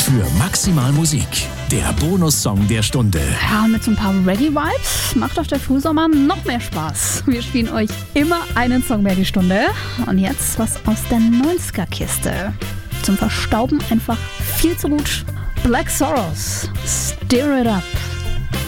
für maximal Musik. Der Bonussong der Stunde. Ja, mit so ein paar Reggae-Vibes macht doch der Frühsommer noch mehr Spaß. Wir spielen euch immer einen Song mehr die Stunde. Und jetzt was aus der 90er-Kiste. Zum Verstauben einfach viel zu gut. Black Sorrows, Stir It Up.